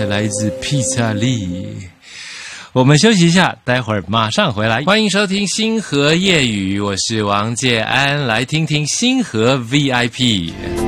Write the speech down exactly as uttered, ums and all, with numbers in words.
来自披萨利。我们休息一下，待会儿马上回来。欢迎收听星河夜语，我是王介安，来听听星河 V I P。